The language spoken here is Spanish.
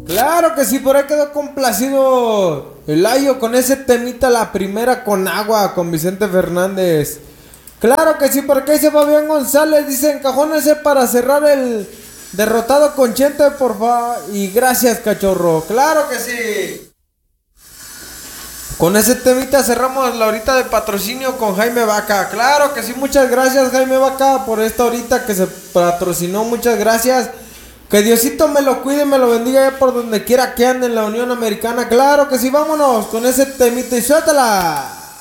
Claro que sí, por ahí quedó complacido el Ayo con ese temita, la primera con agua, con Vicente Fernández. Claro que sí, porque ahí se va bien González, dice encajónese para cerrar el derrotado con Chente, porfa. Y gracias, cachorro. Claro que sí. Con ese temita cerramos la horita de patrocinio con Jaime Vaca. Claro que sí, muchas gracias Jaime Vaca por esta horita que se patrocinó. Muchas gracias. Que Diosito me lo cuide y me lo bendiga ya por donde quiera que ande en la Unión Americana. Claro que sí, vámonos con ese temita y suéltala.